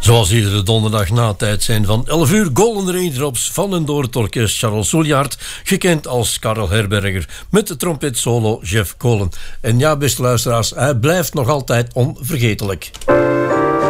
Zoals iedere donderdag na tijd zijn van 11 uur Golden Raindrops van en door het orkest Charles Souliard, gekend als Karel Herberger, met de trompet solo Jeff Collen. En ja, beste luisteraars, hij blijft nog altijd onvergetelijk.